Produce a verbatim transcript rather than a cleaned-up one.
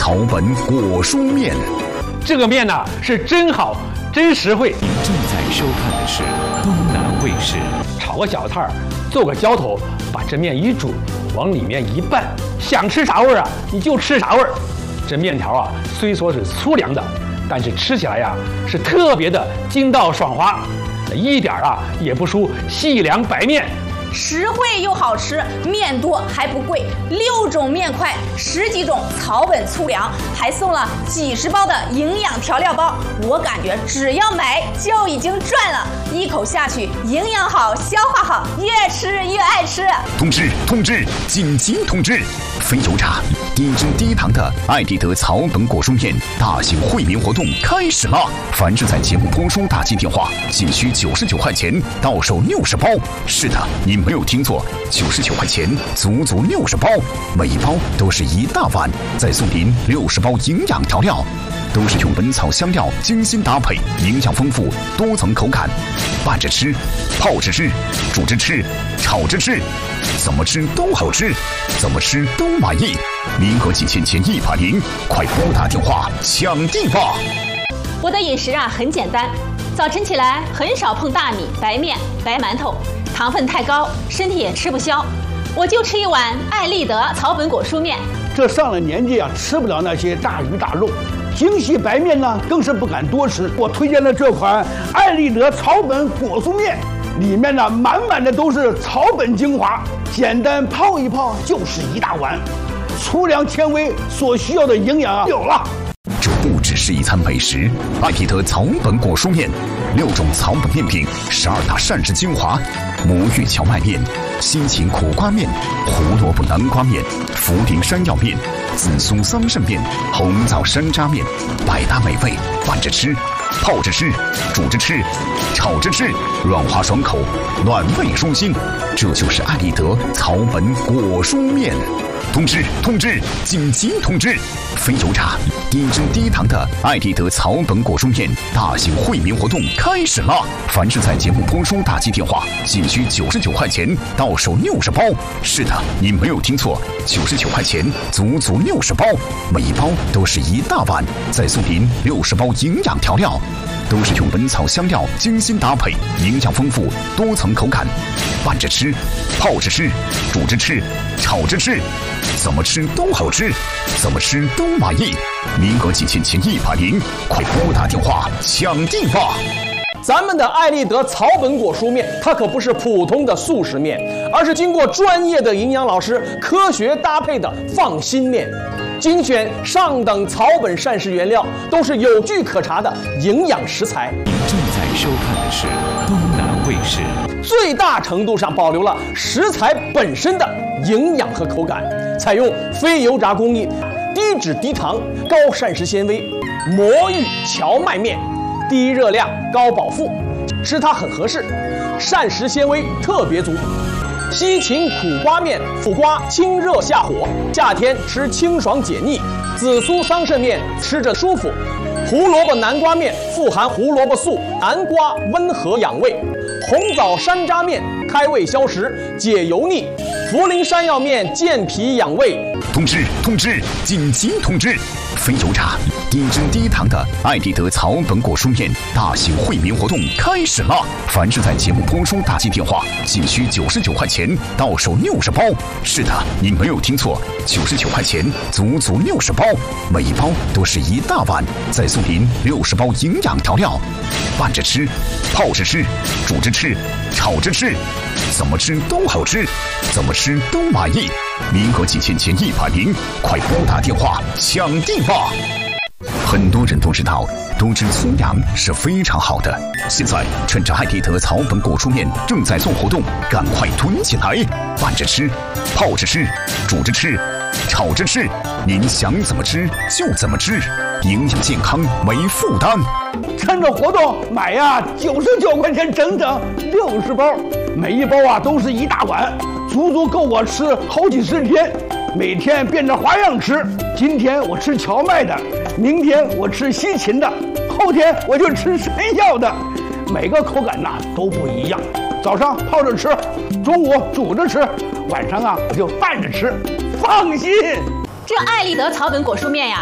草本果蔬面。 这个面呢、啊、是真好，真实惠。 您正在收看的是东南卫视。 炒个小菜儿，做个浇头，把这面一煮，往里面一拌，想吃啥味儿啊，你就吃啥味儿。这面条啊，虽说是粗粮的，但是吃起来呀、啊、是特别的筋道爽滑，一点啊也不输细粮白面。 实惠又好吃，面多还不贵，六种面块，十几种草本粗粮，还送了几十包的营养调料包。我感觉只要买就已经赚了，一口下去，营养好，消化好，越吃越爱吃。 通知通知，紧急通知！非油炸、低脂低糖的爱立德草本果蔬面大型惠民活动开始了！凡是在节目播出打进电话，仅需九十九块钱，到手六十包。是的，你没有听错，九十九块钱，足足六十包，每一包都是一大碗，再送您六十包营养调料。都是用本草香料精心搭配，营养丰富，多层口感，拌着吃，泡着吃，煮着吃，炒着吃，怎么吃都好吃，怎么吃都满意。民国几千前一百零，快拨打电话抢订吧！ 我的饮食啊很简单，早晨起来很少碰大米、白面、白馒头，糖分太高，身体也吃不消。我就吃一碗爱立德草本果蔬面。 这上了年纪啊，吃不了那些大鱼大肉。精细白面呢，更是不敢多吃。我推荐的这款爱立德草本果蔬面，里面呢满满的都是草本精华，简单泡一泡就是一大碗，粗粮纤维所需要的营养啊有了。 这不只是一餐美食，爱立德草本果蔬面，六种草本面饼，十二大膳食精华，魔芋荞麦面、西芹苦瓜面、胡萝卜南瓜面、茯苓山药面、紫苏桑葚面、红枣山楂面，百搭美味，拌着吃，泡着吃，煮着吃，炒着吃，软滑爽口，暖胃舒心。这就是爱立德草本果蔬面。通知通知，紧急通知！非油炸、低脂低糖的爱立德草本果蔬面大型惠民活动开始了！凡是在节目播出打进电话，仅需九十九块钱，到手六十包。是的，你没有听错，九十九块钱，足足六十包，每一包都是一大碗，再送您六十包营养调料。都是用本草香料精心搭配，营养丰富，多层口感，拌着吃，泡着吃，煮着吃，炒着吃，怎么吃都好吃，怎么吃都满意。民国几千前一百零，快拨打电话抢订吧！ 咱们的爱立德草本果蔬面，它可不是普通的速食面，而是经过专业的营养老师科学搭配的放心面。精选上等草本膳食原料，都是有据可查的营养食材。 您正在收看的是东南卫视， 最大程度上保留了食材本身的营养和口感，采用非油炸工艺，低脂低糖、高膳食纤维，魔芋荞麦面，低热量、高饱腹，吃它很合适，膳食纤维特别足。西芹苦瓜面，苦瓜清热下火，夏天吃清爽解腻；紫苏桑葚面吃着舒服；胡萝卜南瓜面富含胡萝卜素，南瓜温和养胃；红枣山楂面开胃消食，解油腻；茯苓山药面健脾养胃。 通知通知，紧急通知！非油炸、低脂低糖的爱立德草本果蔬面大型惠民活动开始了！凡是在节目播出打进电话，仅需九十九块钱，到手六十包。是的，你没有听错，九十九块钱，足足六十包，每一包都是一大碗，再送您六十包营养调料，拌着吃，泡着吃，煮着吃，炒着吃，怎么吃都好吃，怎么吃都满意。民国几千前一百零，快拨打电话抢订吧！很多人都知道，多吃粗粮是非常好的。现在趁着爱立德草本果蔬面正在做活动，赶快囤起来，拌着吃，泡着吃，煮着吃，炒着吃，您想怎么吃就怎么吃，营养健康没负担。 趁着活动买呀，九十九块钱整整六十包，每一包啊都是一大碗，足足够我吃好几十天。每天变着花样吃，今天我吃荞麦的，明天我吃西芹的，后天我就吃山药的，每个口感呐都不一样。早上泡着吃，中午煮着吃，晚上啊我就拌着吃，放心。 这爱立德草本果蔬面呀，